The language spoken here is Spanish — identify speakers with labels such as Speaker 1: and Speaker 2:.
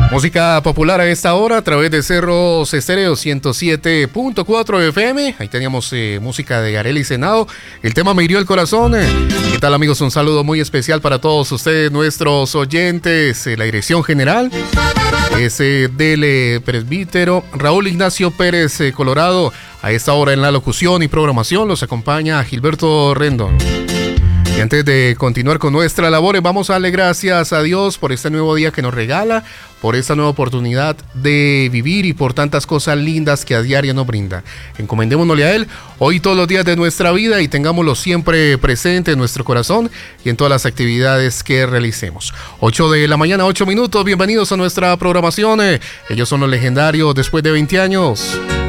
Speaker 1: Música popular a esta hora a través de Cerros Estéreo 107.4 FM. Ahí teníamos música de Arely Senado. El tema me hirió el corazón. ¿Qué tal, amigos? Un saludo muy especial para todos ustedes, nuestros oyentes. La dirección general es del presbítero Raúl Ignacio Pérez Colorado. A esta hora en la locución y programación los acompaña Gilberto Rendón. Y antes de continuar con nuestras labores, vamos a darle gracias a Dios por este nuevo día que nos regala, por esta nueva oportunidad de vivir y por tantas cosas lindas que a diario nos brinda. Encomendémonosle a Él hoy todos los días de nuestra vida y tengámoslo siempre presente en nuestro corazón y en todas las actividades que realicemos. 8 de la mañana, 8 minutos. Bienvenidos a nuestra programación. Ellos son los legendarios después de 20 años.